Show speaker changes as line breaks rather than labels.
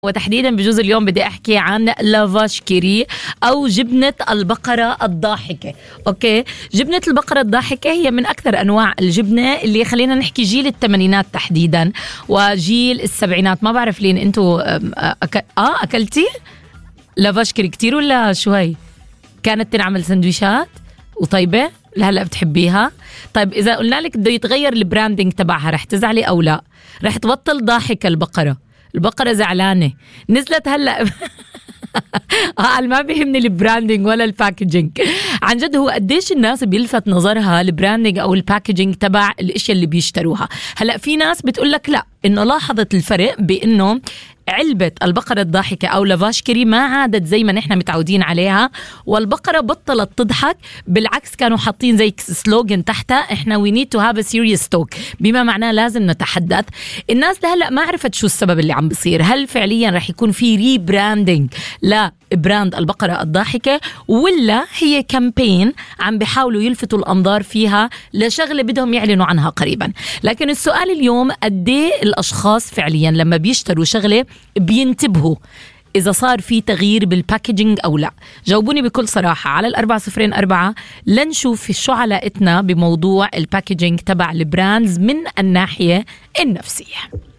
وتحديدا بجوز اليوم بدي أحكي عن لافاشكيري أو جبنة البقرة الضاحكة. أوكي، جبنة البقرة الضاحكة هي من أكثر أنواع الجبنة اللي خلينا نحكي جيل الثمانينات تحديدا وجيل السبعينات. ما بعرف لين أنتوا أكلتي لافاشكيري كتير ولا شو؟ هي كانت تنعمل سندويشات وطيبة لهلا بتحبيها؟ طيب إذا قلنا لك بده يتغير البراندنج تبعها رح تزعلي أو لا؟ رح تبطل ضاحكة البقرة زعلانة نزلت هلأ. ما بيهمني البراندنج ولا الباكجينج. عن جد هو قديش الناس بيلفت نظرها البراندنج أو الباكجينج تبع الاشياء اللي بيشتروها. هلأ في ناس بتقول لك لا، إنه لاحظت الفرق بإنه علبة البقرة الضاحكة أو لافاشكيري ما عادت زي ما نحن متعودين عليها، والبقرة بطلت تضحك. بالعكس كانوا حاطين زي سلوغن تحتها إحنا we need to have a serious talk، بما معناه لازم نتحدث. الناس لهلأ ما عرفت شو السبب اللي عم بصير. هل فعليا رح يكون في ريبراندنج لبراند البقرة الضاحكة، ولا هي كامبين عم بيحاولوا يلفتوا الأنظار فيها لشغلة بدهم يعلنوا عنها قريبا؟ لكن السؤال اليوم قديه الأشخاص فعليا لما بيشتروا شغلة بينتبهوا إذا صار في تغيير بالباكجينج أو لا؟ جاوبوني بكل صراحة على 4004 لنشوف شو علاقتنا بموضوع الباكجينج تبع البراندز من الناحية النفسية.